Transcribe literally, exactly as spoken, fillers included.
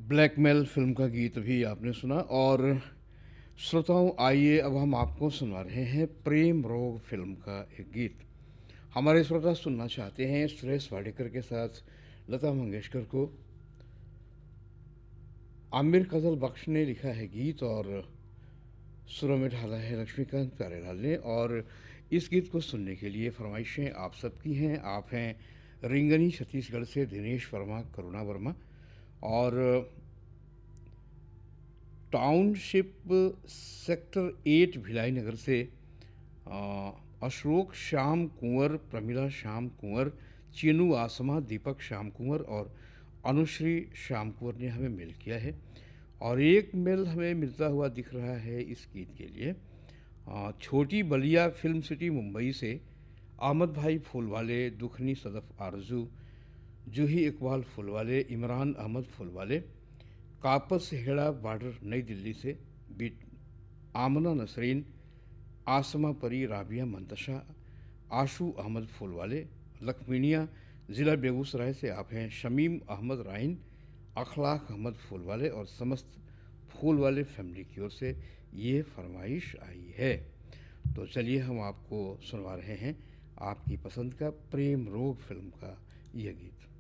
Blackmail film का गीत भी आपने सुना। और श्रोताओं, आइए अब हम आपको सुना रहे हैं प्रेम रोग फिल्म का एक गीत। हमारे श्रोता सुनना चाहते हैं सुरेश वाडेकर के साथ लता मंगेशकर को। आमिर कजल बख्श ने लिखा है गीत और सुरों में ढाला है लक्ष्मीकांत प्यारेलाल ने। और इस गीत को सुनने के लिए फरमाइशें आप सबकी हैं। आप हैं रिंगनी छत्तीसगढ़ से दिनेश वर्मा, करुणा वर्मा, और टाउनशिप सेक्टर एट भिलाई नगर से अ, अशोक श्याम कुंवर, प्रमिला श्याम कुंवर, चीनू आसमा, दीपक श्याम कुंवर और अनुश्री श्याम कुंवर ने हमें मेल किया है। और एक मेल हमें मिलता हुआ दिख रहा है इस गीत के लिए अ, छोटी बलिया फिल्म सिटी मुंबई से अहमद भाई फूलवाले, दुखनी सदफ आरजू, जूही इकबाल फूलवाले, इमरान अहमद फूलवाले, कापस हेड़ा बॉर्डर नई दिल्ली से बीट, आमना नसरीन, आसमा परी, राबिया मंतशा, आशू अहमद फूलवाले, लखमीनिया ज़िला बेगूसराय से आप हैं शमीम अहमद राइन, अखलाक अहमद फूलवाले और समस्त फूलवाले फैमिली की ओर से ये फरमाइश आई है। तो चलिए हम आपको सुनवा रहे हैं आपकी पसंद का प्रेम रोग फिल्म का यह गीत।